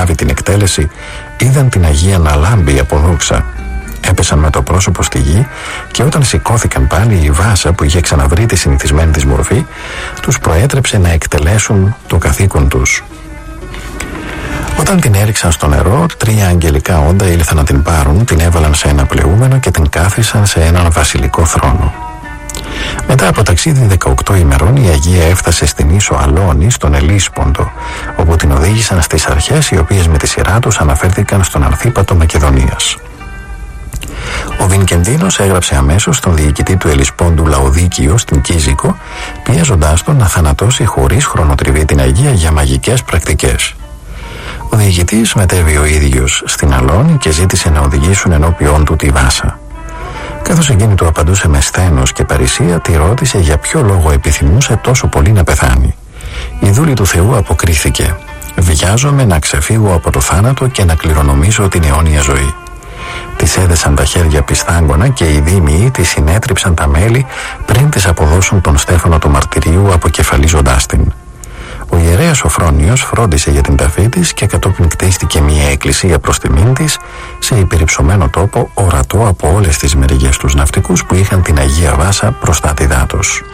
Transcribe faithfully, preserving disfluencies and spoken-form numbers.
αναλάβει την εκτέλεση είδαν την Αγία να λάμπει από δόξα. Έπεσαν με το πρόσωπο στη γη και όταν σηκώθηκαν πάλι, η Βάσα που είχε ξαναβρει τη συνηθισμένη της μορφή τους προέτρεψε να εκτελέσουν το καθήκον τους. Όταν την έριξαν στο νερό, τρία αγγελικά όντα ήλθαν να την πάρουν, την έβαλαν σε ένα πλεούμενο και την κάθισαν σε έναν βασιλικό θρόνο. Μετά από ταξίδι δεκαοκτώ ημερών, η Αγία έφτασε στην ίσο Αλώνη, στον Ελίσποντο, όπου την οδήγησαν στις αρχές, οι οποίες με τη σειρά τους αναφέρθηκαν στον Αρθίπατο Μακεδονίας. Ο Βινκεντίνος έγραψε αμέσως στον διοικητή του Ελισπόντου Λαοδίκιο στην Κίζικο, πιέζοντάς τον να θανατώσει χωρίς χρονοτριβή την Αγία για μαγικές πρακτικές. Ο διοικητής μετέβη ο ίδιος στην Αλώνη και ζήτησε να οδηγήσουν ενώπιόν του τη Βάσα. Καθώς εκείνη του απαντούσε με σθένος και παρησία, τη ρώτησε για ποιο λόγο επιθυμούσε τόσο πολύ να πεθάνει. Η δούλη του Θεού αποκρίθηκε: «Βιάζομαι να ξεφύγω από το θάνατο και να κληρονομήσω την αιώνια ζωή». Της έδεσαν τα χέρια πιστάγκωνα και οι δήμιοι της συνέτριψαν τα μέλη πριν της αποδώσουν τον στέφανο του μαρτυρίου, αποκεφαλίζοντάς την. Ο ιερέας Σοφρόνιος φρόντισε για την ταφή της και κατόπιν κτίστηκε μια εκκλησία προς τιμήν της σε υπερυψωμένο τόπο, ορατό από όλες τις μεριγές τους ναυτικούς που είχαν την Αγία Βάσα προστάτηδά τους.